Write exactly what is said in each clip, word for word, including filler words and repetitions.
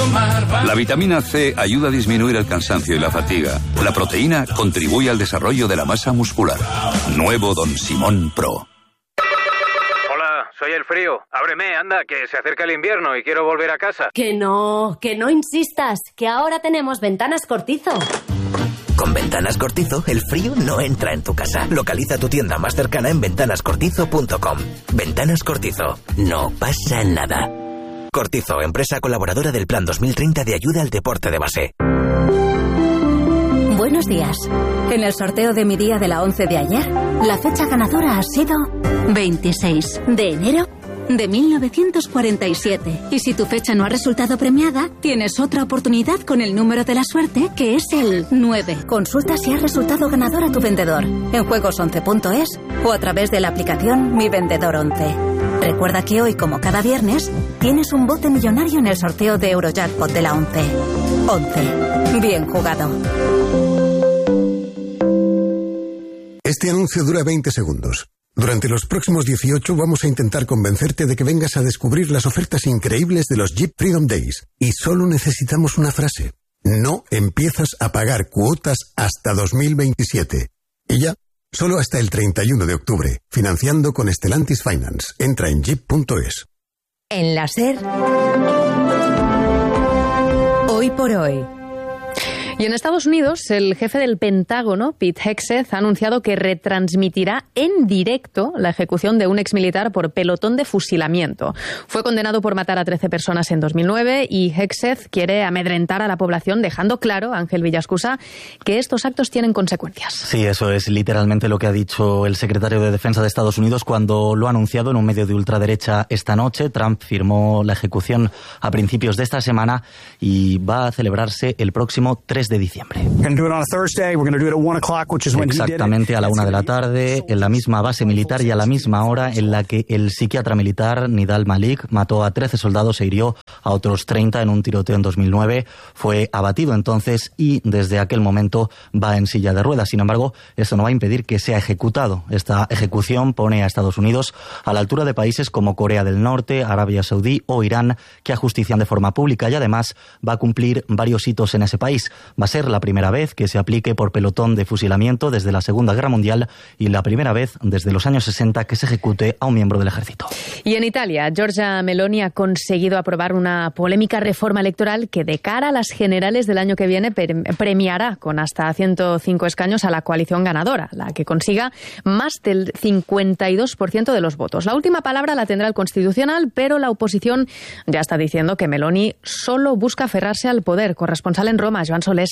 La vitamina C ayuda a disminuir el cansancio y la fatiga. La proteína contribuye al desarrollo de la masa muscular. Nuevo Don Simón Pro. Soy el frío. Ábreme, anda, que se acerca el invierno y quiero volver a casa. Que no, que no insistas, que ahora tenemos Ventanas Cortizo. Con Ventanas Cortizo, el frío no entra en tu casa. Localiza tu tienda más cercana en ventanas cortizo punto com. Ventanas Cortizo. No pasa nada. Cortizo, empresa colaboradora del Plan dos mil treinta de ayuda al deporte de base. Buenos días. En el sorteo de mi día de la once de ayer, la fecha ganadora ha sido veintiséis de enero de mil novecientos cuarenta y siete. Y si tu fecha no ha resultado premiada, tienes otra oportunidad con el número de la suerte, que es el nueve. Consulta si ha resultado ganador a tu vendedor en juegos once punto es o a través de la aplicación Mi Vendedor once. Recuerda que hoy, como cada viernes, tienes un bote millonario en el sorteo de Eurojackpot de la once. once. Bien jugado. Este anuncio dura veinte segundos. Durante los próximos dieciocho vamos a intentar convencerte de que vengas a descubrir las ofertas increíbles de los Jeep Freedom Days. Y solo necesitamos una frase. No empiezas a pagar cuotas hasta dos mil veintisiete. Y ya, solo hasta el treinta y uno de octubre. Financiando con Stellantis Finance. Entra en jeep punto es. En la SER, hoy por hoy. Y en Estados Unidos, el jefe del Pentágono, Pete Hegseth, ha anunciado que retransmitirá en directo la ejecución de un exmilitar por pelotón de fusilamiento. Fue condenado por matar a trece personas en dos mil nueve y Hegseth quiere amedrentar a la población, dejando claro, Ángel Villascusa, que estos actos tienen consecuencias. Sí, eso es literalmente lo que ha dicho el secretario de Defensa de Estados Unidos cuando lo ha anunciado en un medio de ultraderecha esta noche. Trump firmó la ejecución a principios de esta semana y va a celebrarse el próximo tres de diciembre. Exactamente a la una de la tarde, en la misma base militar y a la misma hora en la que el psiquiatra militar Nidal Malik mató a trece soldados e hirió a otros treinta en un tiroteo en dos mil nueve. Fue abatido entonces y desde aquel momento va en silla de ruedas. Sin embargo, eso no va a impedir que sea ejecutado. Esta ejecución pone a Estados Unidos a la altura de países como Corea del Norte, Arabia Saudí o Irán, que ajustician de forma pública y además va a cumplir varios hitos en ese país. Va a ser la primera vez que se aplique por pelotón de fusilamiento desde la Segunda Guerra Mundial y la primera vez desde los años sesenta que se ejecute a un miembro del ejército. Y en Italia, Giorgia Meloni ha conseguido aprobar una polémica reforma electoral que de cara a las generales del año que viene premiará con hasta ciento cinco escaños a la coalición ganadora, la que consiga más del cincuenta y dos por ciento de los votos. La última palabra la tendrá el Constitucional, pero la oposición ya está diciendo que Meloni solo busca aferrarse al poder. Corresponsal en Roma, Joan Solés.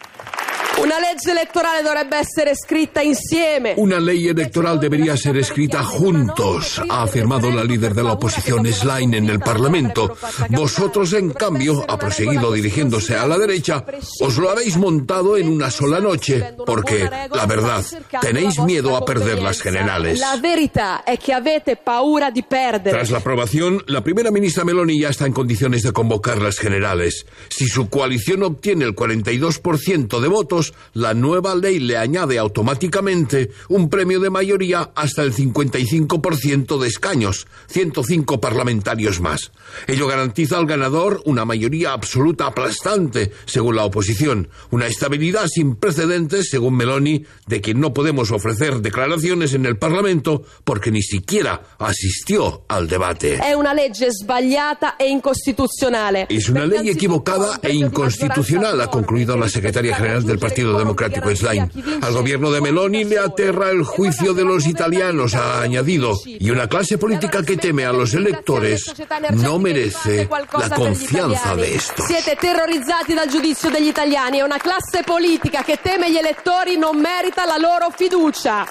Una legge elettorale dovrebbe essere scritta insieme. Una ley electoral debería ser escrita juntos, ha afirmado la líder de la oposición Schlein en el Parlamento. Vosotros, en cambio, ha proseguido dirigiéndose a la derecha, os lo habéis montado en una sola noche, porque, la verdad, tenéis miedo a perder las generales. La verità è che avete paura di perdere. Tras la aprobación, la primera ministra Meloni ya está en condiciones de convocar las generales. Si su coalición obtiene el cuarenta y dos por ciento de votos, la nueva ley le añade automáticamente un premio de mayoría hasta el cincuenta y cinco por ciento de escaños, ciento cinco parlamentarios más. Ello garantiza al ganador una mayoría absoluta aplastante, según la oposición, una estabilidad sin precedentes, según Meloni, de quien no podemos ofrecer declaraciones en el Parlamento porque ni siquiera asistió al debate. Es una legge sbagliata e incostituzionale. Es una ley equivocada e inconstitucional, ha concluido la secretaria general del Partido Democrático Schlein. Al gobierno de Meloni le aterra el juicio de los italianos, ha añadido, y una clase política que teme a los electores no merece la confianza de estos. Siete terrorizzati dal giudizio degli italiani e una classe politica che teme gli elettori non merita la loro fiducia.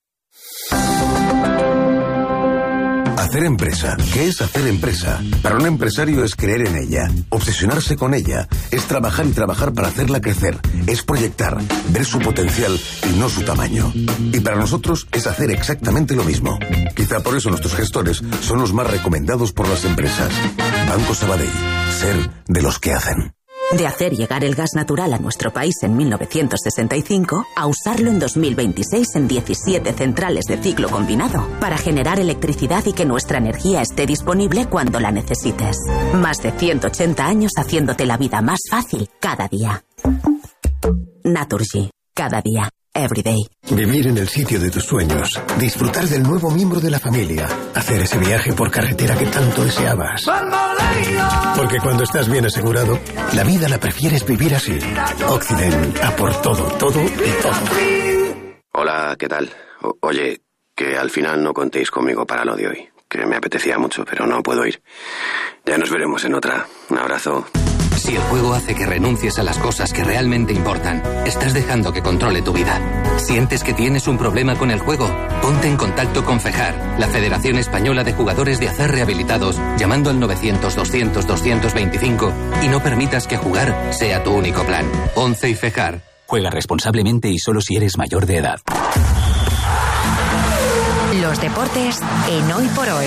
Hacer empresa. ¿Qué es hacer empresa? Para un empresario es creer en ella, obsesionarse con ella, es trabajar y trabajar para hacerla crecer, es proyectar, ver su potencial y no su tamaño. Y para nosotros es hacer exactamente lo mismo. Quizá por eso nuestros gestores son los más recomendados por las empresas. Banco Sabadell. Ser de los que hacen. De hacer llegar el gas natural a nuestro país en mil novecientos sesenta y cinco a usarlo en dos mil veintiséis en diecisiete centrales de ciclo combinado para generar electricidad y que nuestra energía esté disponible cuando la necesites. Más de ciento ochenta años haciéndote la vida más fácil cada día. Naturgy. Cada día. Everyday. Vivir en el sitio de tus sueños. Disfrutar del nuevo miembro de la familia. Hacer ese viaje por carretera que tanto deseabas. Porque cuando estás bien asegurado, la vida la prefieres vivir así. Occident. A por todo, todo y todo. Hola, ¿qué tal? O- oye, que al final no contéis conmigo para lo de hoy. Que me apetecía mucho, pero no puedo ir. Ya nos veremos en otra. Un abrazo. Si el juego hace que renuncies a las cosas que realmente importan, estás dejando que controle tu vida. ¿Sientes que tienes un problema con el juego? Ponte en contacto con FEJAR, la Federación Española de Jugadores de Azar Rehabilitados, llamando al novecientos doscientos doscientos veinticinco y no permitas que jugar sea tu único plan. once y FEJAR. Juega responsablemente y solo si eres mayor de edad. Los deportes en Hoy por Hoy.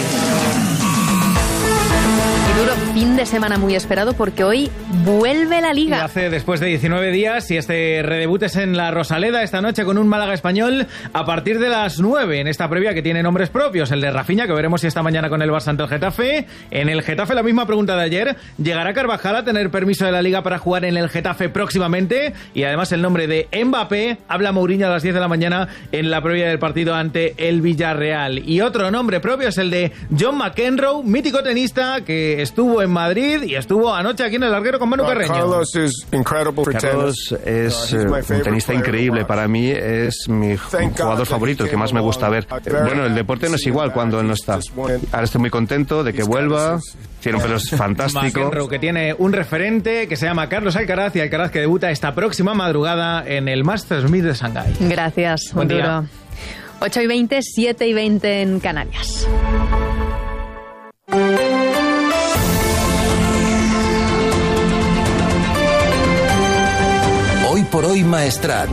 Y duro fin de semana muy esperado porque hoy vuelve la Liga. Lo hace después de diecinueve días y este redebut es en la Rosaleda esta noche con un Málaga Español a partir de las nueve en esta previa que tiene nombres propios. El de Rafinha, que veremos si esta mañana con el Barça ante el Getafe. En el Getafe la misma pregunta de ayer. ¿Llegará Carvajal a tener permiso de la Liga para jugar en el Getafe próximamente? Y además el nombre de Mbappé. Habla Mourinho a las diez de la mañana en la previa del partido ante el Villarreal. Y otro nombre propio es el de John McEnroe, mítico tenista que estuvo en Madrid y estuvo anoche aquí en el Larguero con Manu Carreño. Carlos es eh, un tenista increíble. Para mí es mi jugador favorito, el que más me gusta ver. Bueno, el deporte no es igual cuando él no está. Ahora estoy muy contento de que vuelva. Tiene un pelo fantástico. McEnroe, que tiene un referente que se llama Carlos Alcaraz, y Alcaraz que debuta esta próxima madrugada en el Masters mil de Shanghái. Gracias, Buen día. Duro. ocho y veinte, siete y veinte en Canarias. Hoy por hoy Maestrat.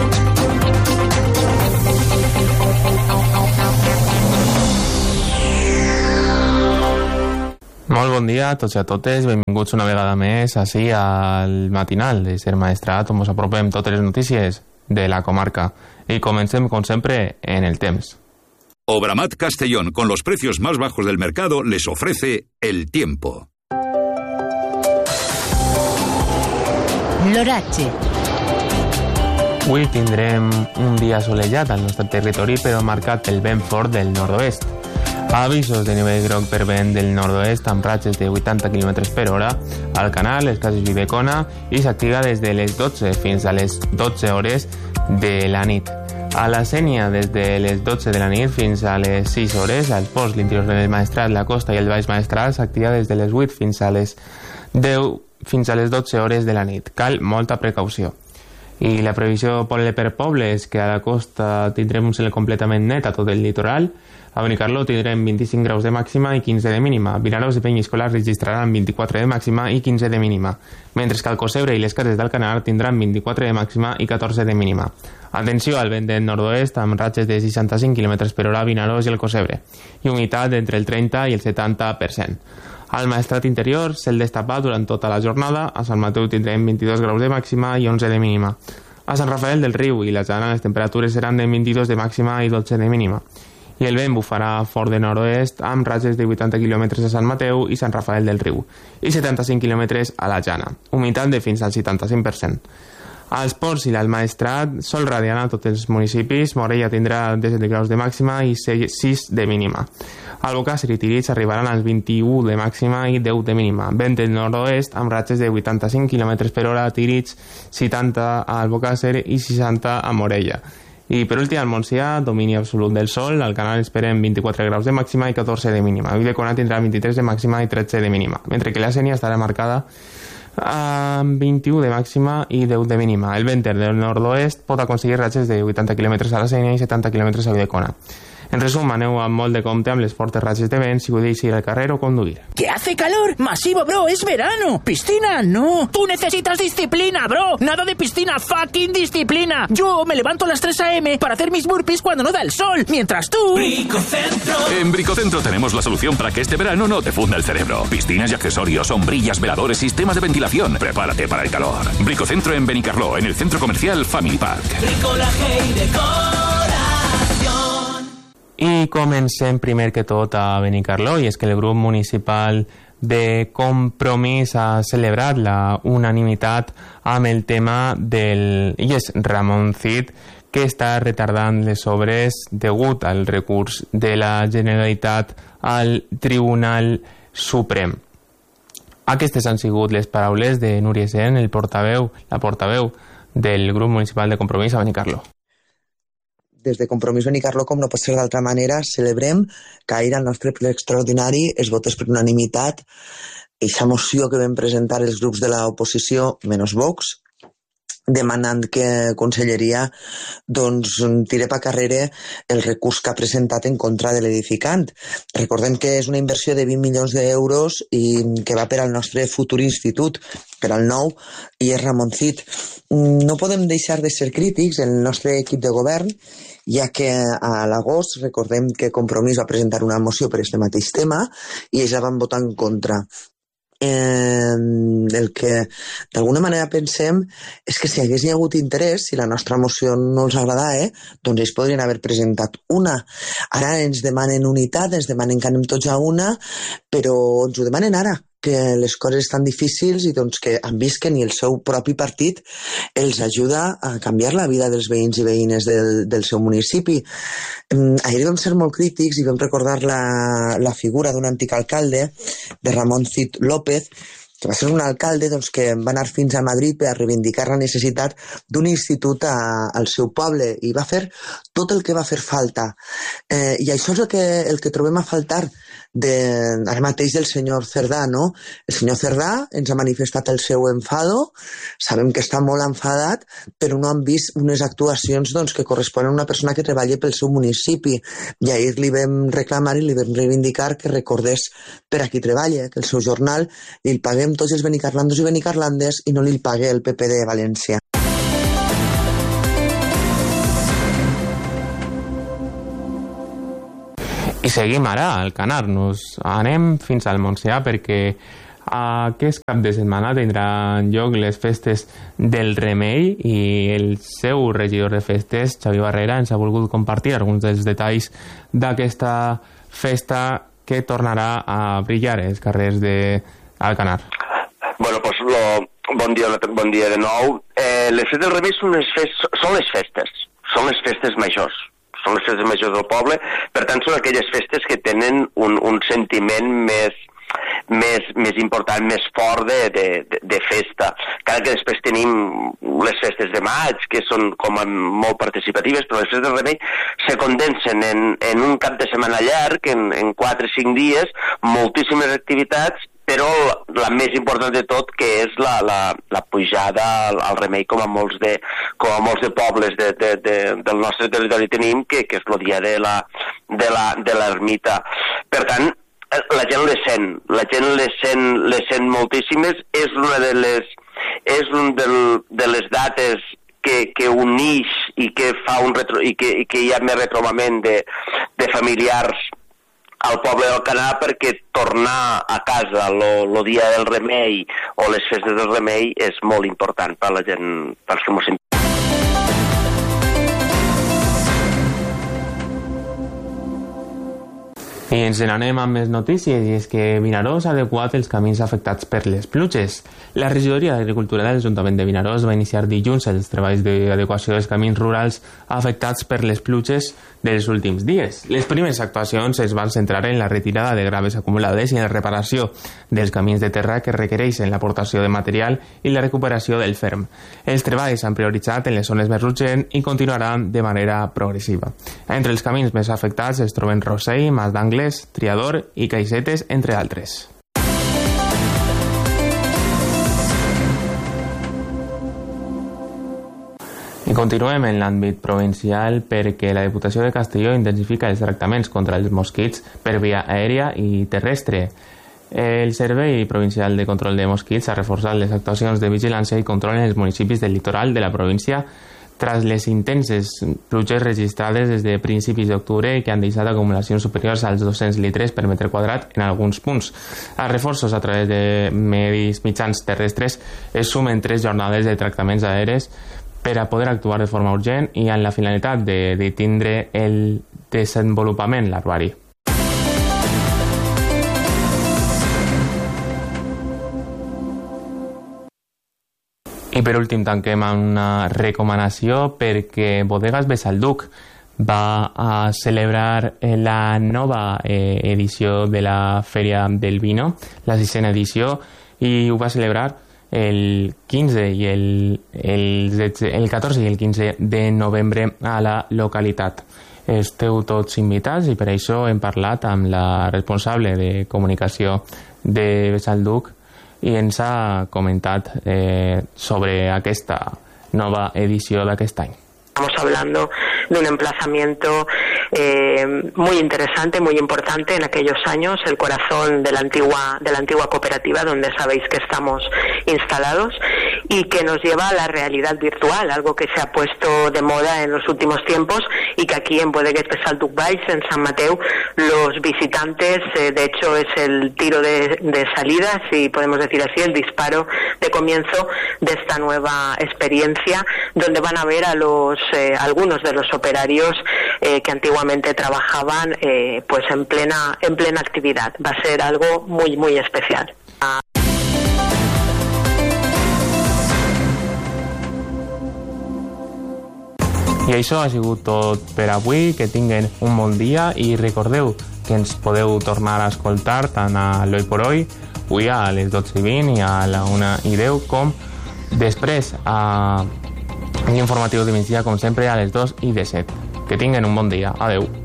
Molt bon dia a tots i a totes, benvinguts una vegada més així al matinal de Ser Maestrat, on us apropem totes les notícies de la comarca. Y comencem, com sempre, en el temps. Obramat Castellón, con los precios más bajos del mercado, les ofrece el tiempo. L'oratge. Avui tindrem un dia assolellat al nostre territori, però marcat pel vent fort del nord-oest. Avisos de nivell groc per vent del nord-oest amb ratxes de vuitanta quilòmetres per hora al canal, les cases Vivecona, i s'activa des de les dotze fins a les dotze hores de la nit. A la Sénia, des de les dotze de la nit fins a les sis hores. Als ports, l'interior del Maestrat, la costa i el Baix Maestrat s'activa des de les vuit fins a les deu fins a les dotze hores de la nit. Cal molta precaució. I la previsió poble per poble és que a la costa tindrem un cel completament net a tot el litoral. A Benicarló tindrem vint-i-cinc graus de màxima i quinze de mínima. Vinaròs i Penyíscola registraran vint-i-quatre de màxima i quinze de mínima, mentre que Alcocebre i les Cases d'Alcanar tindran vint-i-quatre de màxima i catorze de mínima. Atenció al vent del nord-oest amb ratxes de seixanta-cinc quilòmetres per hora a Vinaròs i Alcocebre i humitat entre el trenta i el setanta per cent. Al Maestrat interior, cel destapat durant tota la jornada. A Sant Mateu tindrem vint-i-dos graus de màxima i onze de mínima. A Sant Rafael del Riu i la Jana les temperatures seran de vint-i-dos de màxima i dotze de mínima. I el vent bufarà fort de nord-oest amb ratxes de vuitanta quilòmetres a Sant Mateu i Sant Rafael del Riu i setanta-cinc quilòmetres a la Jana, humitat de fins al setanta-cinc per cent. Als ports i l'Alt Maestrat, sol radiant a tots els municipis. Morella tindrà disset graus de màxima i sis de mínima. Al Bocàsser i Tirits arribaran als vint-i-u de màxima i deu de mínima. Vent del nord-oest amb ratxes de vuitanta-cinc quilòmetres per hora a Tirits, setanta al Bocàsser i seixanta a Morella. I per últim, al Montsià, domini absolut del sol. Al Canal esperem vint-i-quatre graus de màxima i catorze de mínima. A Villacona tindrà vint-i-tres de màxima i tretze de mínima, mentre que la Sénia estarà marcada amb vint-i-u de màxima i deu de mínima. El vent del nord-oest pot aconseguir ratxes de vuitanta quilòmetres a la Sénia i setanta quilòmetres a Villacona. En resum, aneu amb molt de compte amb les fortes ratxes de vent si podéis ir al carrer o conduir. ¿Que hace calor? Masivo, bro, es verano. ¿Piscina? No. Tú necesitas disciplina, bro. Nada de piscina, fucking disciplina. Yo me levanto a las tres a eme para hacer mis burpees cuando no da el sol, mientras tú... Bricocentro. En Bricocentro tenemos la solución para que este verano no te funda el cerebro. Piscinas y accesorios, sombrillas, veladores, sistemas de ventilación. Prepárate para el calor. Bricocentro en Benicarló, en el centro comercial Family Park. Bricolaje y decoración. I comencem primer que tot a Benicarló, i és que el grup municipal de Compromís ha celebrat la unanimitat amb el tema del... i és Ramon Cid, que està retardant les obres degut al recurs de la Generalitat al Tribunal Suprem. Aquestes han sigut les paraules de Núria Sen, el portaveu, la portaveu del grup municipal de Compromís a Benicarló. Des de Compromís Benicarló, com no pot ser d'altra manera, celebrem que ahir al nostre ple extraordinari es votés per unanimitat aquesta moció que vam presentar els grups de l'oposició, menys Vox, demanant que Conselleria doncs, tire pa carrere el recurs que ha presentat en contra de l'edificant. Recordem que és una inversió de vint milions d'euros i que va per al nostre futur institut, per al nou, i és Ramon Cid. No podem deixar de ser crítics, el nostre equip de govern, ja que a l'agost recordem que Compromís va presentar una moció per aquest mateix tema i ells la van votar en contra. Eh, el que d'alguna manera pensem és que si hagués hi hagut interès, si la nostra moció no els agradava, eh, doncs ells podrien haver presentat una. Ara ens demanen unitat, ens demanen que anem tots a una, però ens ho demanen ara, que les coses estan difícils i doncs que han vist que ni el seu propi partit els ajuda a canviar la vida dels veïns i veïnes del, del seu municipi. Ahir vam ser molt crítics i vam recordar la, la figura d'un antic alcalde, de Ramon Cid López, que va ser un alcalde doncs, que va anar fins a Madrid per reivindicar la necessitat d'un institut a, al seu poble i va fer tot el que va fer falta. Eh, I això és el que, el que trobem a faltar de, ara mateix del senyor Cerdà, no? El senyor Cerdà ens ha manifestat el seu enfado, sabem que està molt enfadat, però no han vist unes actuacions doncs, que corresponen a una persona que treballa pel seu municipi. I ahir li vam reclamar i li vam reivindicar que recordés per a qui treballa, que el seu jornal li el paguem tots els benicarlandos i benicarlandes i no li el pague el P P de València. I seguim ara al Canar, nos anem fins al Montsià perquè aquest cap de setmana tindran lloc les festes del Remei i el seu regidor de festes, Xavi Barrera, ens ha volgut compartir alguns dels detalls d'aquesta festa que tornarà a brillar als carrers d'Alcanar. Bueno, pues lo, bon, dia, bon dia de nou. Eh, les festes del Remei són les, fest, són les festes, són les festes majors. Són les festes majors del poble, per tant són aquelles festes que tenen un, un sentiment més, més, més important, més fort de, de, de festa. Cada que després tenim les festes de maig, que són com molt participatives, però les festes del Remei se condensen en, en un cap de setmana llarg, en, en quatre o cinc dies, moltíssimes activitats, però la més important de tot, que és la, la, la pujada al, al Remei, com a molts de, com a molts de pobles de, de, de, del nostre territori tenim, que, que és el dia de la, de la, de l'ermita. Per tant, la gent les sent, la gent les sent, les sent moltíssimes, és una de les, és un del, de les dates que, que uneix i que fa un retro, i que, i que hi ha més retrobament de, de familiars al poble d'Alcanar, perquè tornar a casa el dia del Remei o les festes del Remei és molt important per la gent, pels que mos sentim. I ens n'anem amb més notícies, i és que Vinaròs ha adequat els camins afectats per les pluges. La regidoria d'Agricultura de l'Ajuntament de Vinaròs va iniciar dilluns els treballs d'adequació dels camins rurals afectats per les pluges dels últims dies. Les primeres actuacions es van centrar en la retirada de graves acumulades i en la reparació dels camins de terra que requereixen l'aportació de material i la recuperació del ferm. Els treballs s'han prioritzat en les zones més urgents i continuaran de manera progressiva. Entre els camins més afectats es troben Rossell, Mas d'Angles, Triador i Caixetes, entre altres. I Continuem en l'àmbit provincial perquè la Diputació de Castelló intensifica els tractaments contra els mosquits per via aèria i terrestre. El Servei Provincial de Control de Mosquits ha reforçat les actuacions de vigilància i control en els municipis del litoral de la província tras les intenses pluges registrades des de principis d'octubre que han deixat acumulacions superiors als dos-cents litres per metre quadrat en alguns punts. Els reforços a través de medis mitjans terrestres es sumen tres jornades de tractaments aeris per a poder actuar de forma urgent i amb la finalitat de detindre el desenvolupament larvari. I per últim tanquem amb una recomanació perquè Bodegas Besalduc va a celebrar la nova eh, edició de la Fèria del Vino, la sisena edició, i ho va celebrar el quinze i el, el, el catorze i el quinze de novembre a la localitat. Esteu tots invitats i per això hem parlat amb la responsable de comunicació de Besalduc i ens ha comentat eh, sobre aquesta nova edició d'aquest any. Estamos hablando de un emplazamiento eh, muy interesante, muy importante en aquellos años, el corazón de la antigua de la antigua cooperativa donde sabéis que estamos instalados y que nos lleva a la realidad virtual, algo que se ha puesto de moda en los últimos tiempos y que aquí en Bodegas Besalduc Valls, en San Mateo, los visitantes, eh, de hecho es el tiro de, de salida, si podemos decir así, el disparo de comienzo de esta nueva experiencia, donde van a ver a los eh, algunos de los operarios eh, que antiguamente trabajaban eh, pues en plena en plena actividad. Va a ser algo muy muy especial. I això ha sigut tot per avui, que tinguen un bon dia i recordeu que ens podeu tornar a escoltar tant a l'Hoy por Hoy, avui a les dotze i vint i a la una i deu, com després a l'informatiu de migdia, com sempre, a les dos i disset. Que tinguen un bon dia. Adeu.